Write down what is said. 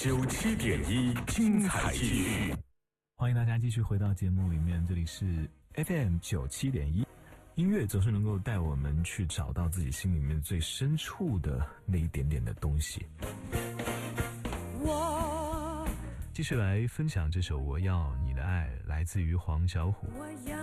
97.1精彩继续。 欢迎大家继续回到节目里面，这里是 FM 97.1。音乐总是能够带我们去找到自己心里面最深处的那一点点的东西。继续来分享这首《我要你的爱》，来自于黄小琥。